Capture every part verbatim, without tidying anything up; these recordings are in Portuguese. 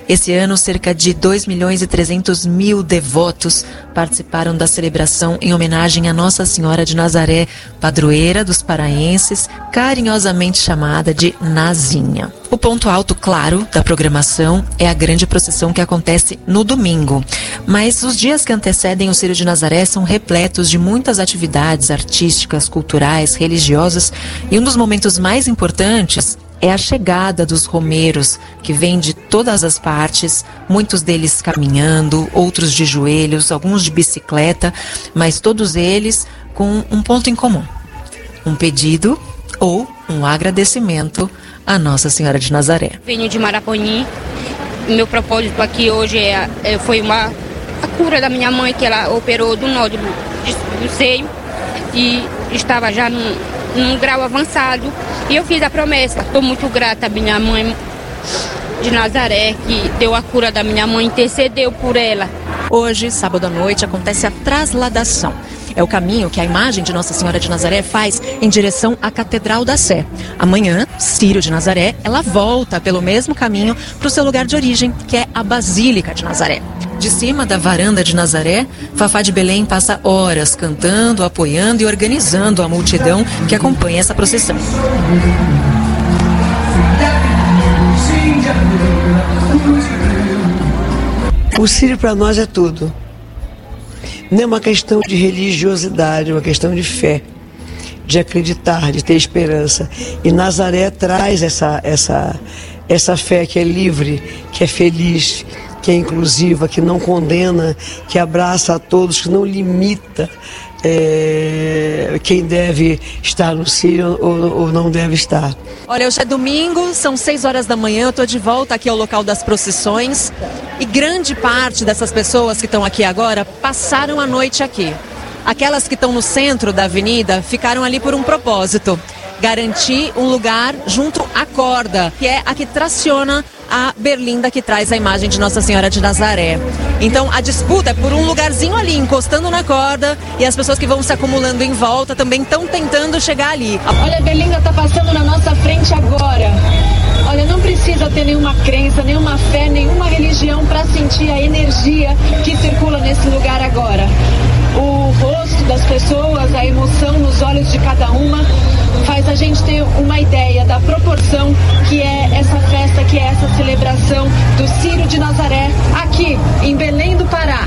Esse ano, cerca de dois milhões e trezentos mil devotos participaram da celebração em homenagem a Nossa Senhora de Nazaré, padroeira dos paraenses, carinhosamente chamada de Nazinha. O ponto alto, claro, da programação é a grande procissão que acontece no domingo. Mas os dias que antecedem o Círio de Nazaré são repletos de muitas atividades artísticas, culturais, religiosas, e um dos momentos mais importantes é a chegada dos romeiros, que vêm de todas as partes, muitos deles caminhando, outros de joelhos, alguns de bicicleta, mas todos eles com um ponto em comum: um pedido ou um agradecimento a Nossa Senhora de Nazaré. Venho de Maraponim. Meu propósito aqui hoje é, é, foi uma, a cura da minha mãe, que ela operou do nódulo do seio e estava já num, num grau avançado. E eu fiz a promessa. Estou muito grata à minha mãe de Nazaré, que deu a cura da minha mãe, intercedeu por ela. Hoje, sábado à noite, acontece a trasladação. É o caminho que a imagem de Nossa Senhora de Nazaré faz em direção à Catedral da Sé. Amanhã, Círio de Nazaré, ela volta pelo mesmo caminho para o seu lugar de origem, que é a Basílica de Nazaré. De cima da varanda de Nazaré, Fafá de Belém passa horas cantando, apoiando e organizando a multidão que acompanha essa procissão. O Círio para nós é tudo. Não é uma questão de religiosidade, é uma questão de fé, de acreditar, de ter esperança. E Nazaré traz essa, essa, essa fé que é livre, que é feliz, que é inclusiva, que não condena, que abraça a todos, que não limita é, quem deve estar no Círio ou, ou não deve estar. Olha, hoje é domingo, são seis horas da manhã, eu estou de volta aqui ao local das procissões e grande parte dessas pessoas que estão aqui agora passaram a noite aqui. Aquelas que estão no centro da avenida ficaram ali por um propósito: garantir um lugar junto à corda, que é a que traciona a berlinda que traz a imagem de Nossa Senhora de Nazaré. Então a disputa é por um lugarzinho ali, encostando na corda, e as pessoas que vão se acumulando em volta também estão tentando chegar ali. Olha, a berlinda está passando na nossa frente agora. Olha, não precisa ter nenhuma crença, nenhuma fé, nenhuma religião para sentir a energia que circula nesse lugar agora. O rosto das pessoas, a emoção nos olhos de cada uma, faz a gente ter uma ideia da proporção que é essa festa, que é essa celebração do Círio de Nazaré, aqui em Belém do Pará.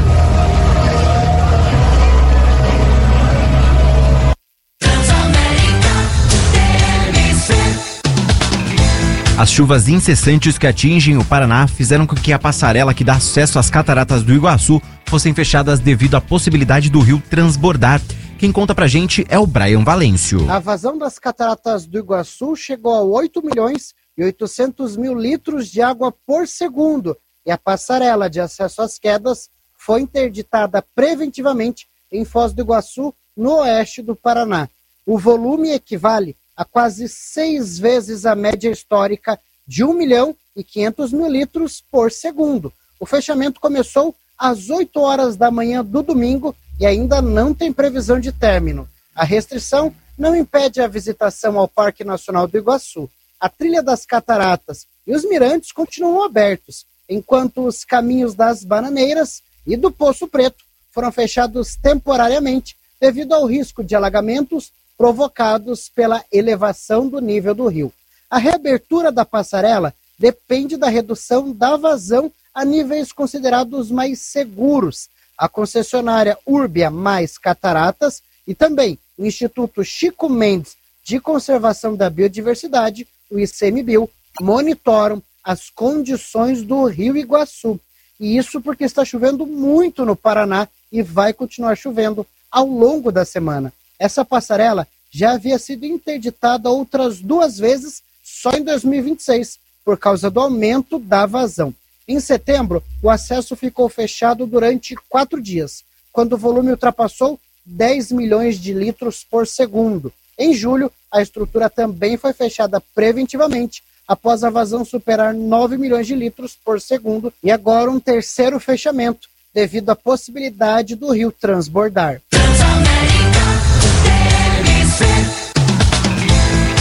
As chuvas incessantes que atingem o Paraná fizeram com que a passarela que dá acesso às cataratas do Iguaçu fossem fechadas devido à possibilidade do rio transbordar. Quem conta pra gente é o Brian Valêncio. A vazão das cataratas do Iguaçu chegou a oito milhões e oitocentos mil litros de água por segundo, e a passarela de acesso às quedas foi interditada preventivamente em Foz do Iguaçu, no oeste do Paraná. O volume equivale a quase seis vezes a média histórica de um milhão e quinhentos mil litros por segundo. O fechamento começou às oito horas da manhã do domingo e ainda não tem previsão de término. A restrição não impede a visitação ao Parque Nacional do Iguaçu. A trilha das cataratas e os mirantes continuam abertos, enquanto os caminhos das Bananeiras e do Poço Preto foram fechados temporariamente devido ao risco de alagamentos provocados pela elevação do nível do rio. A reabertura da passarela depende da redução da vazão a níveis considerados mais seguros. A concessionária Urbia mais Cataratas e também o Instituto Chico Mendes de Conservação da Biodiversidade, o ICMBio, monitoram as condições do Rio Iguaçu. E isso porque está chovendo muito no Paraná e vai continuar chovendo ao longo da semana. Essa passarela já havia sido interditada outras duas vezes só em dois mil e vinte e seis, por causa do aumento da vazão. Em setembro, o acesso ficou fechado durante quatro dias, quando o volume ultrapassou dez milhões de litros por segundo. Em julho, a estrutura também foi fechada preventivamente, após a vazão superar nove milhões de litros por segundo, e agora um terceiro fechamento, devido à possibilidade do rio transbordar.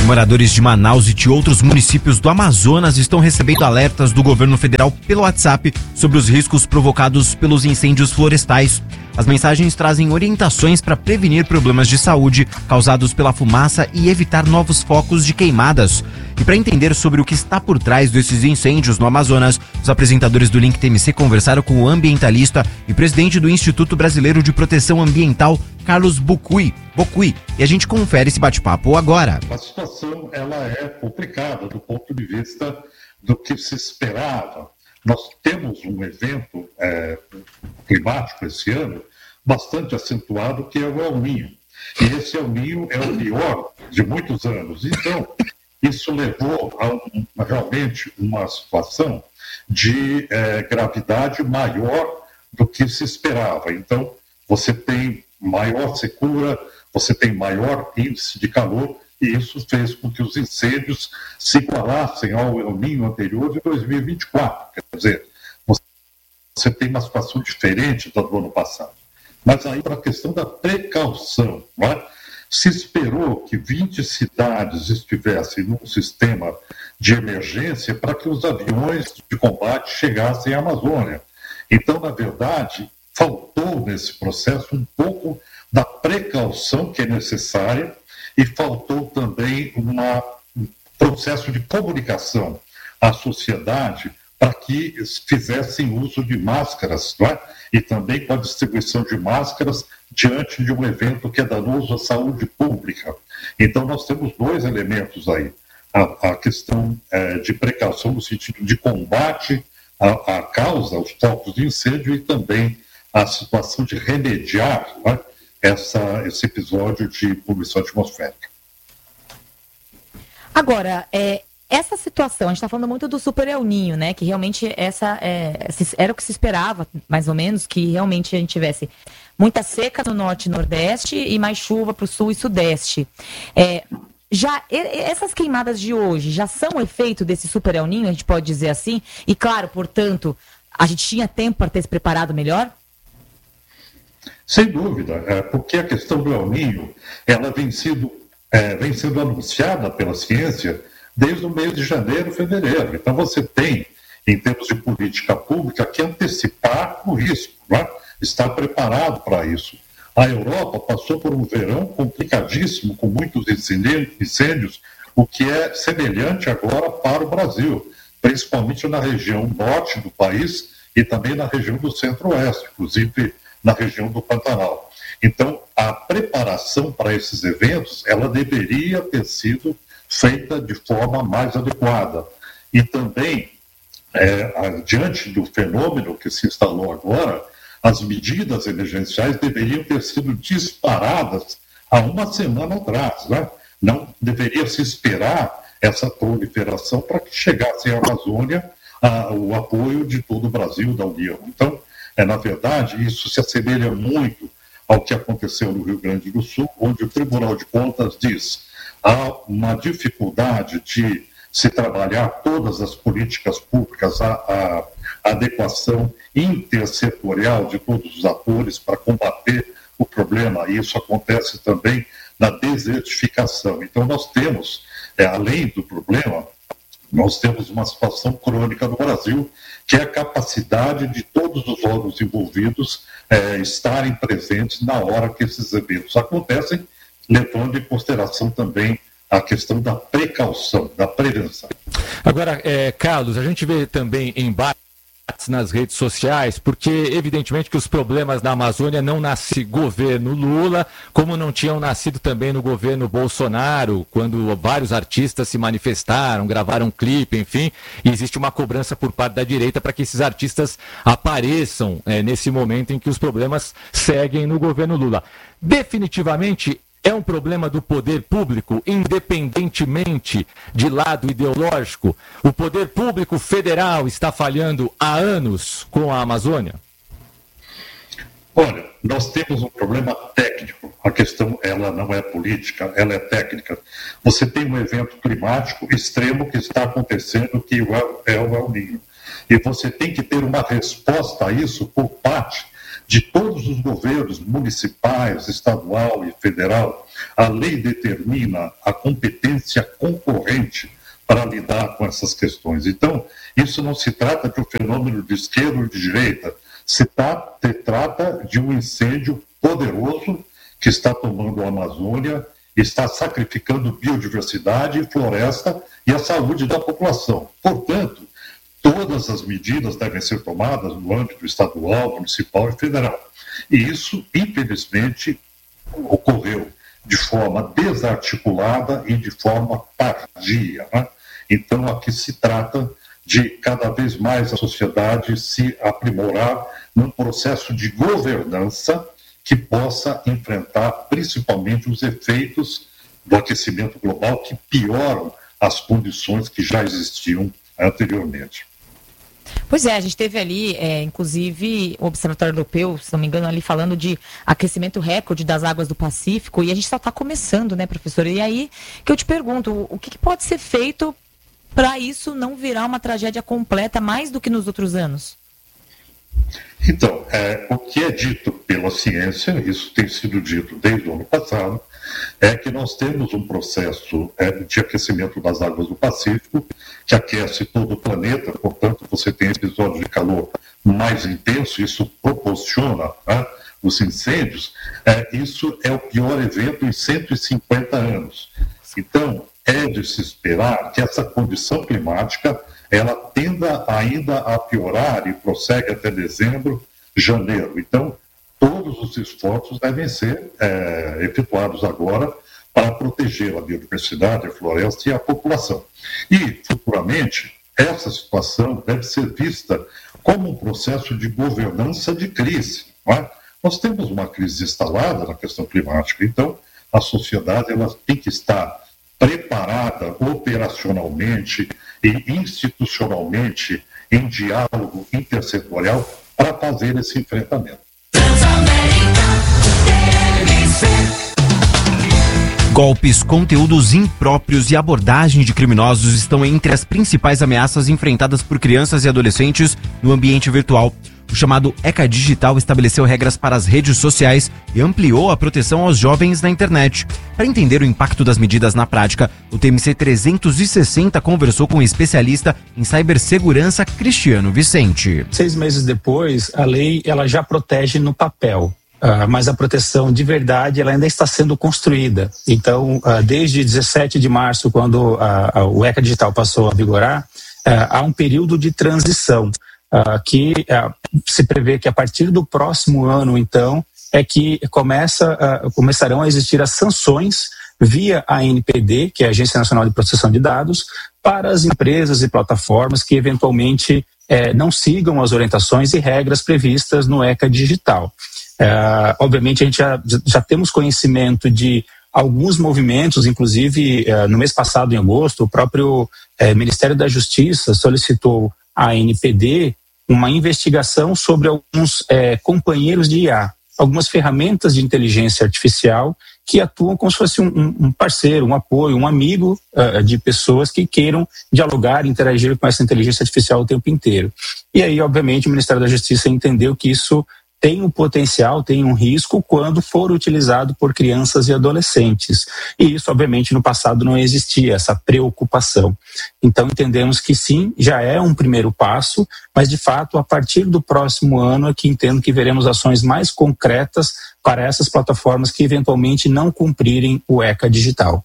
Moradores de Manaus e de outros municípios do Amazonas estão recebendo alertas do governo federal pelo WhatsApp sobre os riscos provocados pelos incêndios florestais. As mensagens trazem orientações para prevenir problemas de saúde causados pela fumaça e evitar novos focos de queimadas. E para entender sobre o que está por trás desses incêndios no Amazonas, os apresentadores do Link T M C conversaram com o ambientalista e presidente do Instituto Brasileiro de Proteção Ambiental, Carlos Bocui. Bocui. E a gente confere esse bate-papo agora. A situação ela é complicada do ponto de vista do que se esperava. Nós temos um evento é, climático esse ano bastante acentuado, que é o El Niño. E esse El Niño é o pior de muitos anos. Então, isso levou a um, realmente uma situação de é, gravidade maior do que se esperava. Então, você tem maior secura, você tem maior índice de calor, e isso fez com que os incêndios se igualassem ao El Niño anterior de dois mil e vinte e quatro. Quer dizer, você tem uma situação diferente do ano passado. Mas aí, para a questão da precaução, não é? Se esperou que vinte cidades estivessem num sistema de emergência para que os aviões de combate chegassem à Amazônia. Então, na verdade, faltou nesse processo um pouco da precaução que é necessária e faltou também uma, um processo de comunicação à sociedade para que fizessem uso de máscaras, não é? E também com a distribuição de máscaras diante de um evento que é danoso à saúde pública. Então, nós temos dois elementos aí. A, a questão é, de precaução no sentido de combate à, à causa, aos focos de incêndio, e também a situação de remediar, não é? Essa, esse episódio de poluição atmosférica. Agora, é, essa situação, a gente está falando muito do Super El Niño, né? Que realmente essa é, era o que se esperava, mais ou menos, que realmente a gente tivesse muita seca no norte e nordeste e mais chuva para o sul e sudeste. É, já essas queimadas de hoje já são o efeito desse Super El Niño, a gente pode dizer assim? E claro, portanto, a gente tinha tempo para ter se preparado melhor? Sem dúvida, é, porque a questão do El Niño, ela vem sendo, é, vem sendo anunciada pela ciência desde o mês de janeiro, fevereiro. Então você tem, em termos de política pública, que antecipar o risco, né? Estar preparado para isso. A Europa passou por um verão complicadíssimo, com muitos incêndios, o que é semelhante agora para o Brasil, principalmente na região norte do país e também na região do centro-oeste, inclusive na região do Pantanal. Então, a preparação para esses eventos, ela deveria ter sido feita de forma mais adequada. E também, é, diante do fenômeno que se instalou agora, as medidas emergenciais deveriam ter sido disparadas há uma semana atrás, né? Não deveria se esperar essa proliferação para que chegasse à Amazônia a, o apoio de todo o Brasil, da União. Então, é, na verdade, isso se assemelha muito ao que aconteceu no Rio Grande do Sul, onde o Tribunal de Contas diz há uma dificuldade de se trabalhar todas as políticas públicas, a, a, a adequação intersetorial de todos os atores para combater o problema. E isso acontece também na desertificação. Então, nós temos, é, além do problema, nós temos uma situação crônica no Brasil, que é a capacidade de todos os órgãos envolvidos é, estarem presentes na hora que esses eventos acontecem, levando em consideração também a questão da precaução, da prevenção. Agora, é, Carlos, a gente vê também embates nas redes sociais, porque evidentemente que os problemas na Amazônia não nascem governo Lula, como não tinham nascido também no governo Bolsonaro, quando vários artistas se manifestaram, gravaram um clipe, enfim, e existe uma cobrança por parte da direita para que esses artistas apareçam é, nesse momento em que os problemas seguem no governo Lula. Definitivamente é um problema do poder público, independentemente de lado ideológico. O poder público federal está falhando há anos com a Amazônia? Olha, nós temos um problema técnico. A questão, ela não é política, ela é técnica. Você tem um evento climático extremo que está acontecendo, que é o El Niño. E você tem que ter uma resposta a isso por parte de todos os governos municipais, estadual e federal. A lei determina a competência concorrente para lidar com essas questões. Então, isso não se trata de um fenômeno de esquerda ou de direita, se, tá, se trata de um incêndio poderoso que está tomando a Amazônia, está sacrificando biodiversidade, floresta e a saúde da população. Portanto, todas as medidas devem ser tomadas no âmbito estadual, municipal e federal. E isso, infelizmente, ocorreu de forma desarticulada e de forma tardia, né? Então, aqui se trata de cada vez mais a sociedade se aprimorar num processo de governança que possa enfrentar principalmente os efeitos do aquecimento global que pioram as condições que já existiam anteriormente. Pois é, a gente teve ali, é, inclusive, o Observatório Europeu, se não me engano, ali falando de aquecimento recorde das águas do Pacífico, e a gente só está começando, né, professor? E aí que eu te pergunto, o que, que pode ser feito para isso não virar uma tragédia completa mais do que nos outros anos? Então, é, o que é dito pela ciência, isso tem sido dito desde o ano passado, é que nós temos um processo é, de aquecimento das águas do Pacífico, que aquece todo o planeta, portanto, você tem episódios de calor mais intenso, isso proporciona, né, os incêndios. É, isso é o pior evento em cento e cinquenta anos. Então, é de se esperar que essa condição climática ela tenda ainda a piorar e prossegue até dezembro, janeiro. Então, todos os esforços devem ser é, efetuados agora para proteger a biodiversidade, a floresta e a população. E, futuramente, essa situação deve ser vista como um processo de governança de crise. Não é? Nós temos uma crise instalada na questão climática, então a sociedade ela tem que estar preparada operacionalmente e institucionalmente em diálogo intersetorial para fazer esse enfrentamento. Golpes, conteúdos impróprios e abordagem de criminosos estão entre as principais ameaças enfrentadas por crianças e adolescentes no ambiente virtual. O chamado ECA Digital estabeleceu regras para as redes sociais e ampliou a proteção aos jovens na internet. Para entender o impacto das medidas na prática, o T M C trezentos e sessenta conversou com um especialista em cibersegurança, Cristiano Vicente. Seis meses depois, a lei ela já protege no papel. Uh, mas a proteção de verdade ela ainda está sendo construída. Então, uh, desde dezessete de março, quando uh, uh, o ECA Digital passou a vigorar, uh, há um período de transição uh, que uh, se prevê que a partir do próximo ano, então, é que começa, uh, começarão a existir as sanções via a A N P D, que é a Agência Nacional de Proteção de Dados, para as empresas e plataformas que eventualmente uh, não sigam as orientações e regras previstas no ECA Digital. Uh, obviamente a gente já, já temos conhecimento de alguns movimentos, inclusive uh, no mês passado, em agosto, o próprio uh, Ministério da Justiça solicitou à A N P D uma investigação sobre alguns uh, companheiros de I A, algumas ferramentas de inteligência artificial que atuam como se fosse um, um parceiro, um apoio, um amigo uh, de pessoas que queiram dialogar, interagir com essa inteligência artificial o tempo inteiro. E aí, obviamente, o Ministério da Justiça entendeu que isso tem um potencial, tem um risco quando for utilizado por crianças e adolescentes. E isso, obviamente, no passado não existia, essa preocupação. Então, entendemos que sim, já é um primeiro passo, mas, de fato, a partir do próximo ano é que entendo que veremos ações mais concretas para essas plataformas que, eventualmente, não cumprirem o ECA Digital.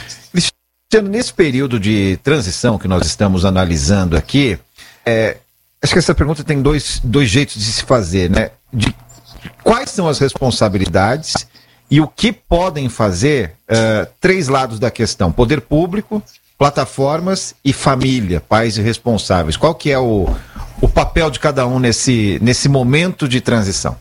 Cristiano, nesse período de transição que nós estamos analisando aqui, é, acho que essa pergunta tem dois, dois jeitos de se fazer, né? De quais são as responsabilidades e o que podem fazer, uh, três lados da questão: poder público, plataformas e família, pais e responsáveis. Qual que é o, o papel de cada um nesse, nesse momento de transição?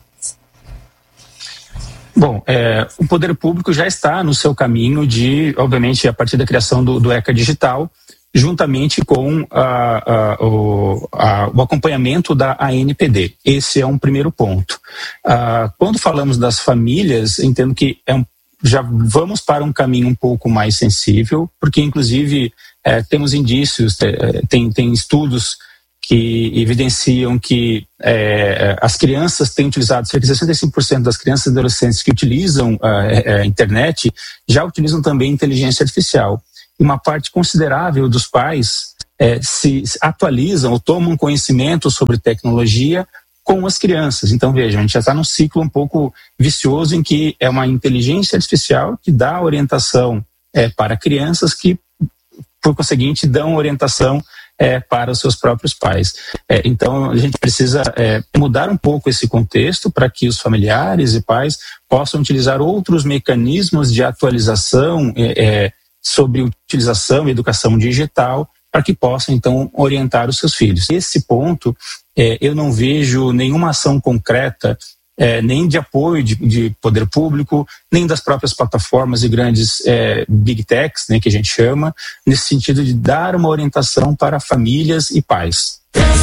Bom, é, o poder público já está no seu caminho de, obviamente, a partir da criação do, do ECA Digital, juntamente com a, a, o, a, o acompanhamento da A N P D. Esse é um primeiro ponto. Ah, quando falamos das famílias, entendo que é um, já vamos para um caminho um pouco mais sensível, porque, inclusive, é, temos indícios, é, tem, tem estudos que evidenciam que é, as crianças têm utilizado, cerca de sessenta e cinco por cento das crianças e adolescentes que utilizam a, a internet já utilizam também inteligência artificial. E uma parte considerável dos pais é, se atualizam ou tomam conhecimento sobre tecnologia com as crianças. Então, vejam, a gente já está num ciclo um pouco vicioso em que é uma inteligência artificial que dá orientação é, para crianças que, por conseguinte, dão orientação É, para os seus próprios pais. É, então, a gente precisa é, mudar um pouco esse contexto para que os familiares e pais possam utilizar outros mecanismos de atualização é, é, sobre utilização e educação digital para que possam, então, orientar os seus filhos. Nesse ponto, é, eu não vejo nenhuma ação concreta É, nem de apoio de, de poder público, nem das próprias plataformas e grandes é, big techs, né, que a gente chama, nesse sentido de dar uma orientação para famílias e pais.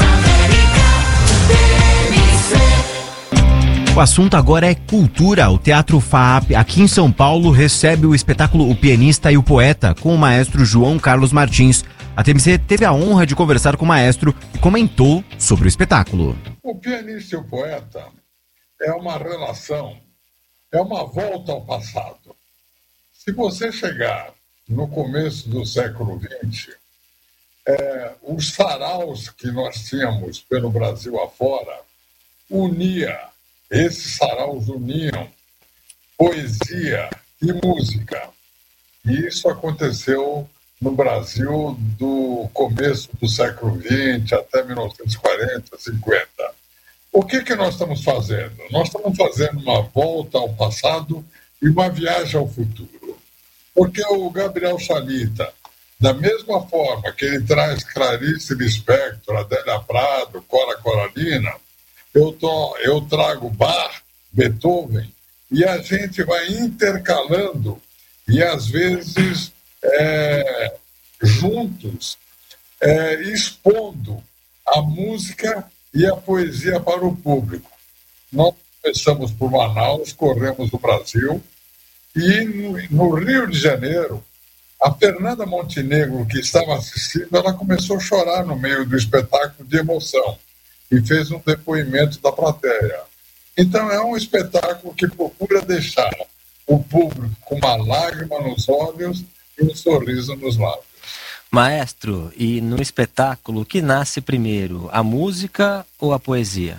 O assunto agora é cultura. O Teatro F A A P, aqui em São Paulo, recebe o espetáculo O Pianista e o Poeta, com o maestro João Carlos Martins. A T M C teve a honra de conversar com o maestro e comentou sobre o espetáculo. O Pianista e o Poeta é uma relação, é uma volta ao passado. Se você chegar no começo do século vinte, é, os saraus que nós tínhamos pelo Brasil afora unia, esses saraus uniam poesia e música. E isso aconteceu no Brasil do começo do século vinte até mil novecentos e quarenta, cinquenta. O que que nós estamos fazendo? Nós estamos fazendo uma volta ao passado e uma viagem ao futuro. Porque o Gabriel Chalita, da mesma forma que ele traz Clarice Lispector, Adélia Prado, Cora Coralina, eu, tô, eu trago Bach, Beethoven, e a gente vai intercalando e, às vezes, é, juntos, é, expondo a música e a poesia para o público. Nós começamos por Manaus, corremos o Brasil, e no, no Rio de Janeiro, a Fernanda Montenegro, que estava assistindo, ela começou a chorar no meio do espetáculo de emoção e fez um depoimento da plateia. Então é um espetáculo que procura deixar o público com uma lágrima nos olhos e um sorriso nos lábios. Maestro, e no espetáculo, o que nasce primeiro, a música ou a poesia?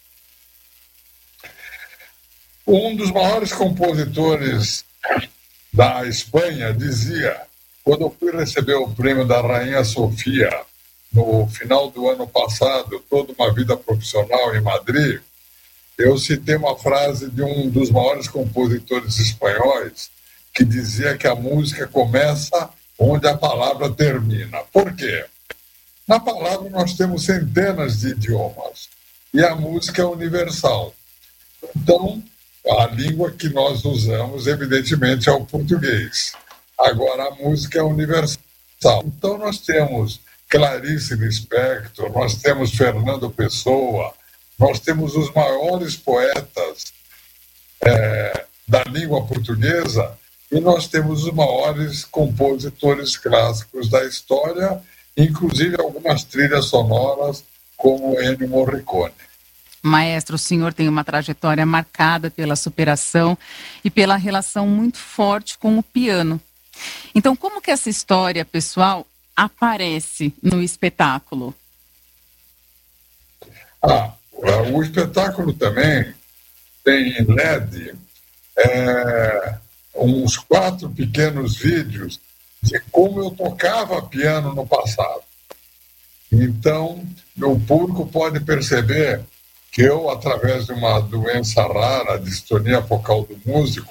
Um dos maiores compositores da Espanha dizia, quando eu fui receber o prêmio da Rainha Sofia, no final do ano passado, Toda uma Vida Profissional em Madrid, eu citei uma frase de um dos maiores compositores espanhóis, que dizia que a música começa onde a palavra termina. Por quê? Na palavra nós temos centenas de idiomas e a música é universal. Então, a língua que nós usamos, evidentemente, é o português. Agora, a música é universal. Então, nós temos Clarice Lispector, nós temos Fernando Pessoa, nós temos os maiores poetas é, da língua portuguesa, e nós temos os maiores compositores clássicos da história, inclusive algumas trilhas sonoras, como Ennio Morricone. Maestro, o senhor tem uma trajetória marcada pela superação e pela relação muito forte com o piano. Então, como que essa história pessoal aparece no espetáculo? Ah, o espetáculo também tem em L E D é, uns quatro pequenos vídeos de como eu tocava piano no passado. Então, o público pode perceber que eu, através de uma doença rara, a distonia focal do músico...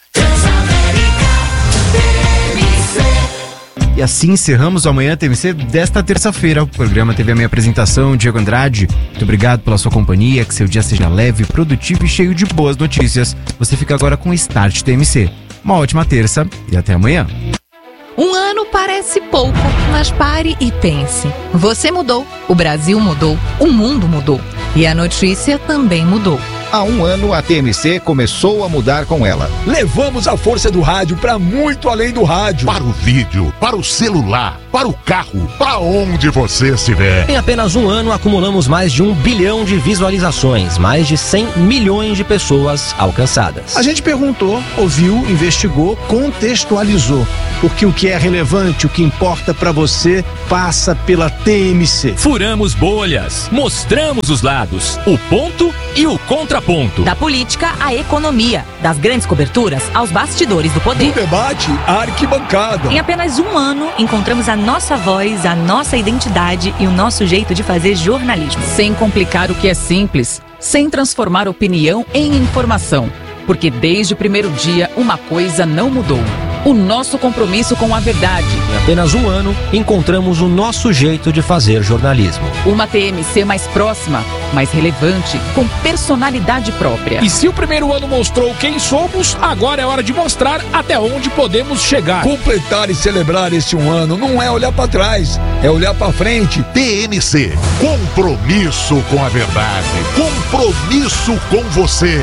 E assim encerramos o Amanhã T M C desta terça-feira. O programa teve a minha apresentação, Diego Andrade. Muito obrigado pela sua companhia, que seu dia seja leve, produtivo e cheio de boas notícias. Você fica agora com o Start T M C. Uma ótima terça e até amanhã. Um ano parece pouco, mas pare e pense. Você mudou, o Brasil mudou, o mundo mudou. E a notícia também mudou. Há um ano, a T M C começou a mudar com ela. Levamos a força do rádio para muito além do rádio. Para o vídeo, para o celular, para o carro, para onde você estiver. Em apenas um ano, acumulamos mais de um bilhão de visualizações, mais de cem milhões de pessoas alcançadas. A gente perguntou, ouviu, investigou, contextualizou. Porque o que é relevante, o que importa para você, passa pela T M C. Furamos bolhas, mostramos os lados, o ponto e o contraponto. Da política à economia, das grandes coberturas aos bastidores do poder. Do debate à arquibancada. Em apenas um ano, encontramos a nossa voz, a nossa identidade e o nosso jeito de fazer jornalismo. Sem complicar o que é simples, sem transformar opinião em informação. Porque desde o primeiro dia, uma coisa não mudou. O nosso compromisso com a verdade. Em apenas um ano, encontramos o nosso jeito de fazer jornalismo. Uma T M C mais próxima, mais relevante, com personalidade própria. E se o primeiro ano mostrou quem somos, agora é hora de mostrar até onde podemos chegar. Completar e celebrar esse um ano não é olhar para trás, é olhar para frente. T M C, compromisso com a verdade, compromisso com você.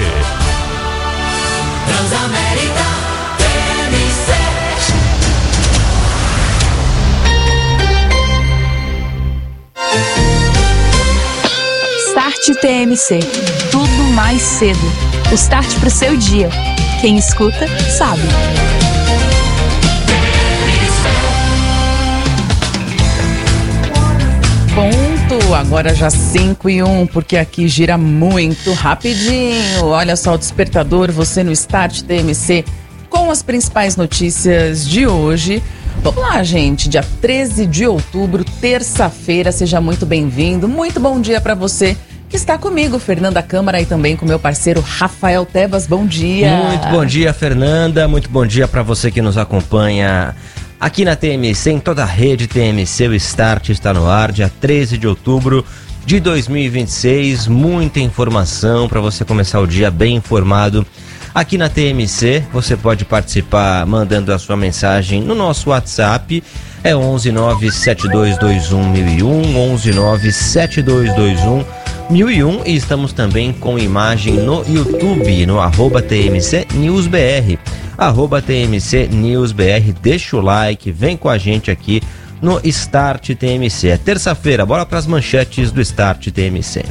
Transamérica T M C. Start T M C. Tudo mais cedo. O start pro seu dia. Quem escuta, sabe. Ponto, agora já cinco e um, porque aqui gira muito rapidinho. Olha só o despertador, você no Start T M C, com as principais notícias de hoje. Vamos lá, gente, dia treze de outubro, terça-feira, seja muito bem-vindo. Muito bom dia para você que está comigo, Fernanda Câmara, e também com meu parceiro Rafael Tebas. Bom dia. Muito bom dia, Fernanda. Muito bom dia para você que nos acompanha aqui na T M C, em toda a rede T M C. O Start está no ar, dia treze de outubro de dois mil e vinte e seis. Muita informação para você começar o dia bem informado aqui na T M C. Você pode participar mandando a sua mensagem no nosso WhatsApp. É onze nove sete dois dois um mil e um, onze nove sete dois dois um mil e um, e estamos também com imagem no YouTube, no arroba T M C News B R. Arroba T M C News B R, deixa o like, vem com a gente aqui no Start T M C. É terça-feira, bora para as manchetes do Start T M C.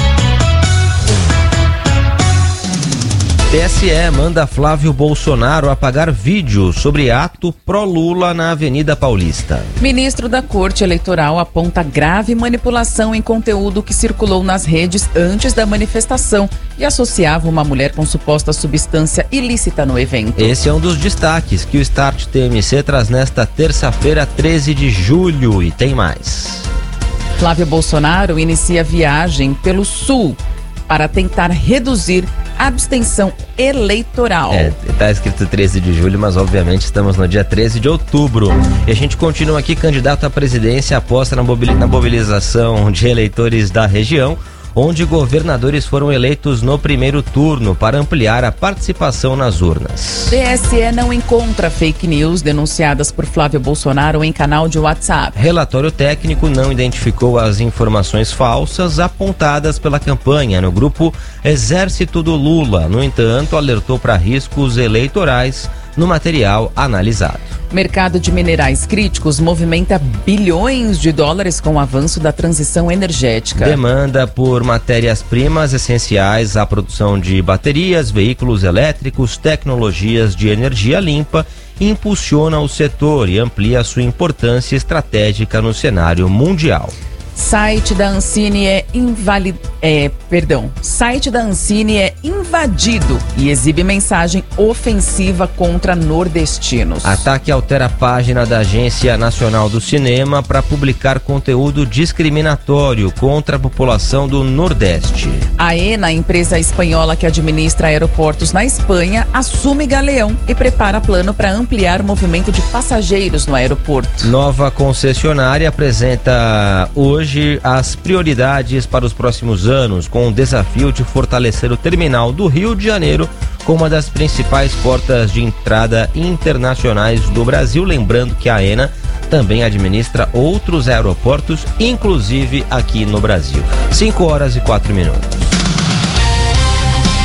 T S E manda Flávio Bolsonaro apagar vídeo sobre ato pró-Lula na Avenida Paulista. Ministro da Corte Eleitoral aponta grave manipulação em conteúdo que circulou nas redes antes da manifestação e associava uma mulher com suposta substância ilícita no evento. Esse é um dos destaques que o Start T M C traz nesta terça-feira, treze de julho, e tem mais. Flávio Bolsonaro inicia viagem pelo Sul para tentar reduzir a abstenção eleitoral. É, tá escrito treze de julho, mas obviamente estamos no dia treze de outubro. E a gente continua aqui, candidato à presidência aposta na mobilização de eleitores da região, onde governadores foram eleitos no primeiro turno para ampliar a participação nas urnas. T S E não encontra fake news denunciadas por Flávio Bolsonaro em canal de WhatsApp. Relatório técnico não identificou as informações falsas apontadas pela campanha no grupo Exército do Lula. No entanto, alertou para riscos eleitorais no material analisado. Mercado de minerais críticos movimenta bilhões de dólares com o avanço da transição energética. Demanda por matérias-primas essenciais à produção de baterias, veículos elétricos, tecnologias de energia limpa impulsiona o setor e amplia sua importância estratégica no cenário mundial. Site da Ancine é invalid... é, perdão. Site da Ancine é invadido e exibe mensagem ofensiva contra nordestinos. Ataque altera a página da Agência Nacional do Cinema para publicar conteúdo discriminatório contra a população do Nordeste. A AENA, empresa espanhola que administra aeroportos na Espanha, assume Galeão e prepara plano para ampliar o movimento de passageiros no aeroporto. Nova concessionária apresenta hoje Hoje, as prioridades para os próximos anos, com o desafio de fortalecer o terminal do Rio de Janeiro como uma das principais portas de entrada internacionais do Brasil. Lembrando que a AENA também administra outros aeroportos, inclusive aqui no Brasil. cinco horas e quatro minutos.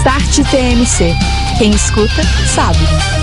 Start T M C. Quem escuta, sabe.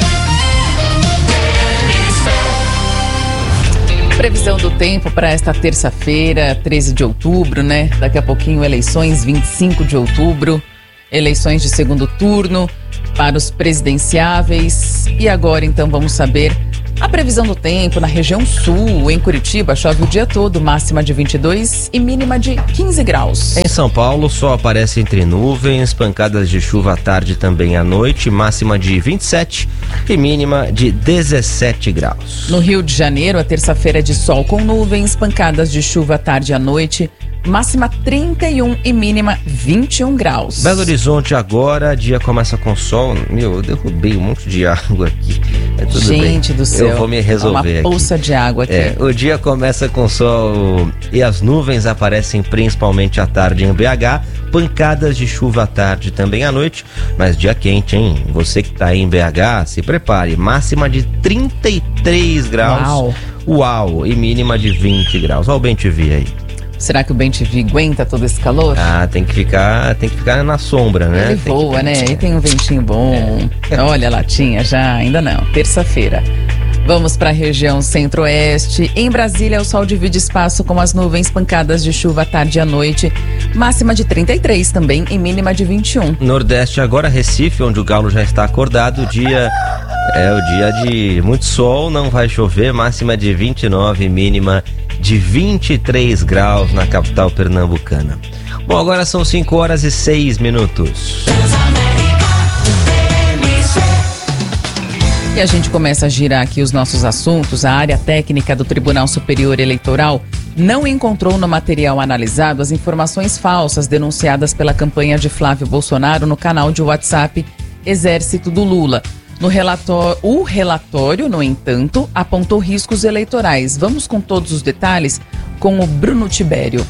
Previsão do tempo para esta terça-feira, treze de outubro, né? Daqui a pouquinho, eleições, vinte e cinco de outubro. Eleições de segundo turno para os presidenciáveis. E agora, então, vamos saber a previsão do tempo na região sul. Em Curitiba, chove o dia todo, máxima de vinte e dois e mínima de quinze graus. Em São Paulo, sol aparece entre nuvens, pancadas de chuva à tarde e também à noite, máxima de vinte e sete e mínima de dezessete graus. No Rio de Janeiro, a terça-feira é de sol com nuvens, pancadas de chuva à tarde e à noite, máxima trinta e um e mínima vinte e um graus. Belo Horizonte agora, dia começa com sol. Meu, eu derrubei um monte de água aqui. É tudo Gente bem. do céu. Eu vou me resolver uma poça de água aqui. É, o dia começa com sol e as nuvens aparecem principalmente à tarde em B H. Pancadas de chuva à tarde e também à noite. Mas dia quente, hein? Você que tá aí em B H, se prepare. Máxima de trinta e três graus. Uau. Uau! E mínima de vinte graus. Olha o bem te vi aí. Será que o bem te vi aguenta todo esse calor? Ah, tem que ficar, tem que ficar na sombra, né? Ele tem voa, que... né? E tem um ventinho bom. É. Olha a latinha já, ainda não. Terça-feira. Vamos para a região centro-oeste. Em Brasília, o sol divide espaço com as nuvens, pancadas de chuva à tarde e à noite. Máxima de trinta e três também e mínima de vinte e um. Nordeste agora, Recife, onde o galo já está acordado. O dia é o dia de muito sol, não vai chover. Máxima de vinte e nove, mínima de vinte e três graus na capital pernambucana. Bom, agora são cinco horas e seis minutos. E a gente começa a girar aqui os nossos assuntos. A área técnica do Tribunal Superior Eleitoral não encontrou no material analisado as informações falsas denunciadas pela campanha de Flávio Bolsonaro no canal de WhatsApp Exército do Lula. No relatório, o relatório, no entanto, apontou riscos eleitorais. Vamos com todos os detalhes com o Bruno Tibério.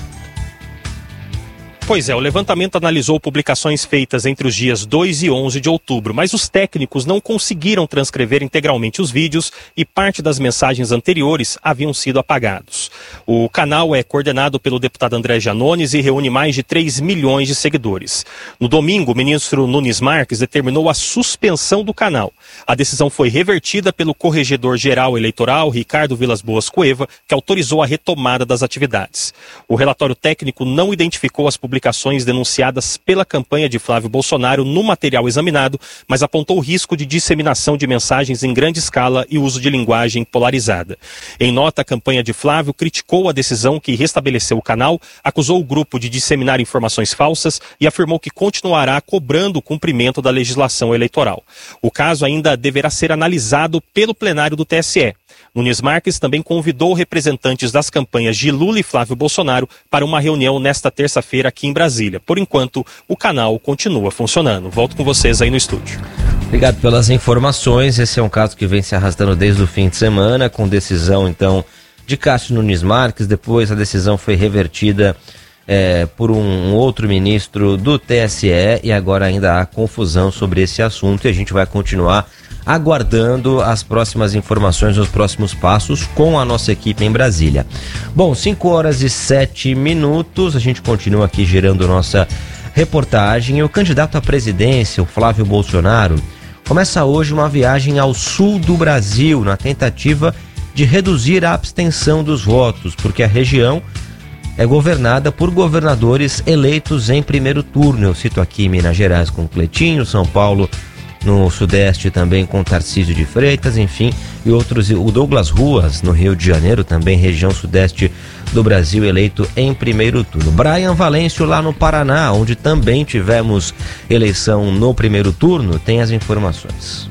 Pois é, o levantamento analisou publicações feitas entre os dias dois e onze de outubro, mas os técnicos não conseguiram transcrever integralmente os vídeos e parte das mensagens anteriores haviam sido apagados. O canal é coordenado pelo deputado André Gianones e reúne mais de três milhões de seguidores. No domingo, o ministro Nunes Marques determinou a suspensão do canal. A decisão foi revertida pelo corregedor-geral eleitoral, Ricardo Vilas Boas Cueva, que autorizou a retomada das atividades. O relatório técnico não identificou as publicações publicações denunciadas pela campanha de Flávio Bolsonaro no material examinado, mas apontou o risco de disseminação de mensagens em grande escala e uso de linguagem polarizada. Em nota, a campanha de Flávio criticou a decisão que restabeleceu o canal, acusou o grupo de disseminar informações falsas e afirmou que continuará cobrando o cumprimento da legislação eleitoral. O caso ainda deverá ser analisado pelo plenário do T S E. Nunes Marques também convidou representantes das campanhas de Lula e Flávio Bolsonaro para uma reunião nesta terça-feira aqui em Brasília. Por enquanto, o canal continua funcionando. Volto com vocês aí no estúdio. Obrigado pelas informações. Esse é um caso que vem se arrastando desde o fim de semana, com decisão, então, de Cássio Nunes Marques. Depois a decisão foi revertida é, por um, um outro ministro do T S E e agora ainda há confusão sobre esse assunto e a gente vai continuar aguardando as próximas informações, os próximos passos com a nossa equipe em Brasília. Bom, cinco horas e sete minutos, a gente continua aqui gerando nossa reportagem. E o candidato à presidência, o Flávio Bolsonaro, começa hoje uma viagem ao sul do Brasil na tentativa de reduzir a abstenção dos votos, porque a região é governada por governadores eleitos em primeiro turno. Eu cito aqui Minas Gerais com Cleitinho, São Paulo no Sudeste também com Tarcísio de Freitas, enfim, e outros. O Douglas Ruas, no Rio de Janeiro, também região Sudeste do Brasil, eleito em primeiro turno. Brian Valêncio, lá no Paraná, onde também tivemos eleição no primeiro turno, tem as informações.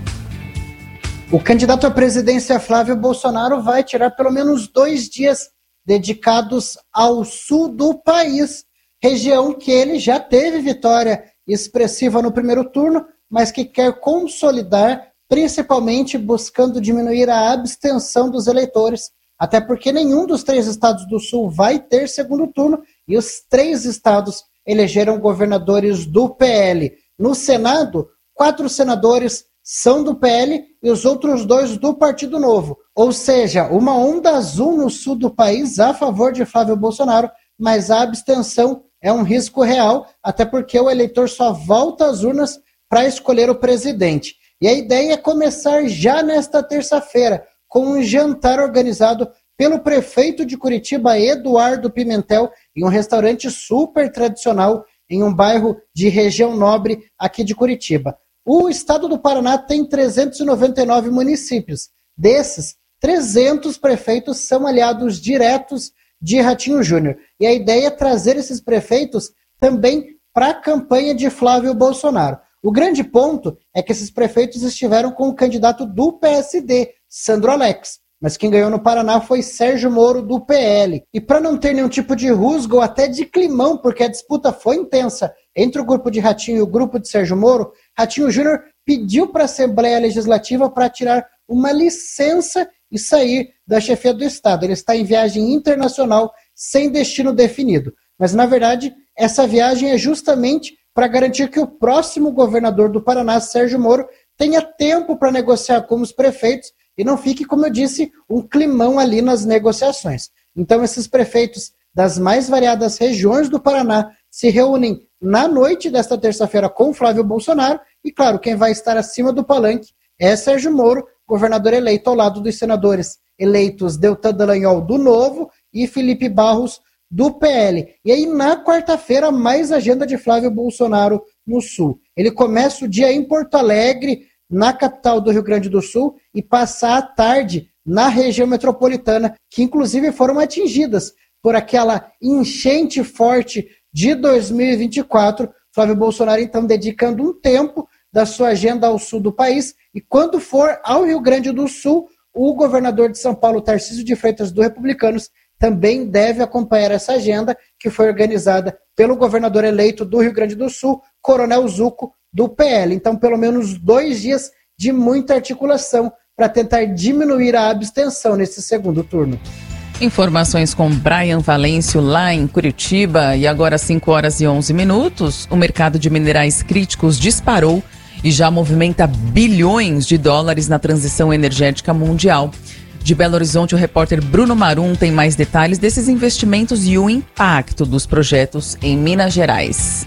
O candidato à presidência Flávio Bolsonaro vai tirar pelo menos dois dias dedicados ao sul do país, região que ele já teve vitória expressiva no primeiro turno, mas que quer consolidar, principalmente buscando diminuir a abstenção dos eleitores, até porque nenhum dos três estados do Sul vai ter segundo turno e os três estados elegeram governadores do P L. No Senado, quatro senadores são do P L e os outros dois do Partido Novo. Ou seja, uma onda azul no sul do país a favor de Flávio Bolsonaro, mas a abstenção é um risco real, até porque o eleitor só volta às urnas para escolher o presidente. E a ideia é começar já nesta terça-feira, com um jantar organizado pelo prefeito de Curitiba, Eduardo Pimentel, em um restaurante super tradicional em um bairro de região nobre aqui de Curitiba. O estado do Paraná tem trezentos e noventa e nove municípios. Desses, trezentos prefeitos são aliados diretos de Ratinho Júnior. E a ideia é trazer esses prefeitos também para a campanha de Flávio Bolsonaro. O grande ponto é que esses prefeitos estiveram com o candidato do P S D, Sandro Alex. Mas quem ganhou no Paraná foi Sérgio Moro, do P L. E para não ter nenhum tipo de rusga ou até de climão, porque a disputa foi intensa entre o grupo de Ratinho e o grupo de Sérgio Moro, Ratinho Júnior pediu para a Assembleia Legislativa para tirar uma licença e sair da chefia do Estado. Ele está em viagem internacional sem destino definido. Mas, na verdade, essa viagem é justamente para garantir que o próximo governador do Paraná, Sérgio Moro, tenha tempo para negociar com os prefeitos e não fique, como eu disse, um climão ali nas negociações. Então, esses prefeitos das mais variadas regiões do Paraná se reúnem na noite desta terça-feira com Flávio Bolsonaro e, claro, quem vai estar acima do palanque é Sérgio Moro, governador eleito ao lado dos senadores eleitos Deltan Dallagnol, do Novo, e Felipe Barros, do P L. E aí, na quarta-feira, mais agenda de Flávio Bolsonaro no Sul. Ele começa o dia em Porto Alegre, na capital do Rio Grande do Sul, e passa a tarde na região metropolitana, que inclusive foram atingidas por aquela enchente forte de dois mil e vinte e quatro. Flávio Bolsonaro, então, dedicando um tempo da sua agenda ao sul do país, e quando for ao Rio Grande do Sul, o governador de São Paulo, Tarcísio de Freitas, do Republicanos, também deve acompanhar essa agenda, que foi organizada pelo governador eleito do Rio Grande do Sul, Coronel Zucco, do P L. Então, pelo menos dois dias de muita articulação para tentar diminuir a abstenção nesse segundo turno. Informações com Brian Valêncio lá em Curitiba. E agora, cinco horas e onze minutos, o mercado de minerais críticos disparou e já movimenta bilhões de dólares na transição energética mundial. De Belo Horizonte, o repórter Bruno Marum tem mais detalhes desses investimentos e o impacto dos projetos em Minas Gerais.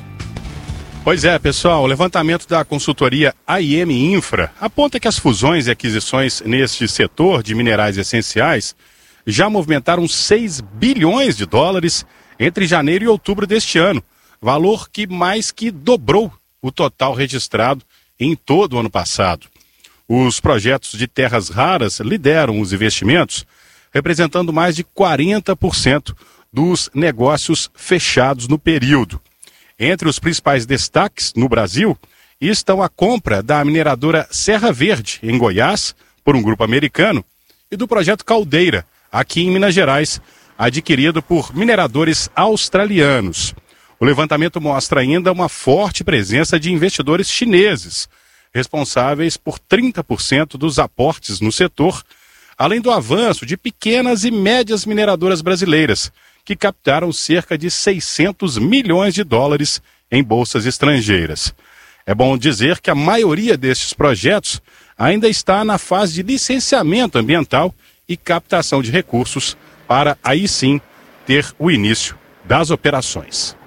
Pois é, pessoal, o levantamento da consultoria A I M Infra aponta que as fusões e aquisições neste setor de minerais essenciais já movimentaram seis bilhões de dólares entre janeiro e outubro deste ano, valor que mais que dobrou o total registrado em todo o ano passado. Os projetos de terras raras lideram os investimentos, representando mais de quarenta por cento dos negócios fechados no período. Entre os principais destaques no Brasil estão a compra da mineradora Serra Verde, em Goiás, por um grupo americano, e do projeto Caldeira, aqui em Minas Gerais, adquirido por mineradores australianos. O levantamento mostra ainda uma forte presença de investidores chineses, responsáveis por trinta por cento dos aportes no setor, além do avanço de pequenas e médias mineradoras brasileiras, que captaram cerca de seiscentos milhões de dólares em bolsas estrangeiras. É bom dizer que a maioria destes projetos ainda está na fase de licenciamento ambiental e captação de recursos para, aí sim, ter o início das operações.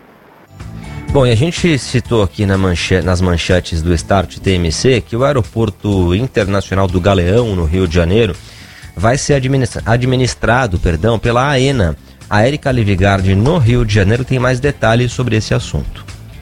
Bom, e a gente citou aqui na manche... nas manchetes do Start T M C que o Aeroporto Internacional do Galeão, no Rio de Janeiro, vai ser administra... administrado perdão, pela AENA. A Érica Livigardi, no Rio de Janeiro, tem mais detalhes sobre esse assunto.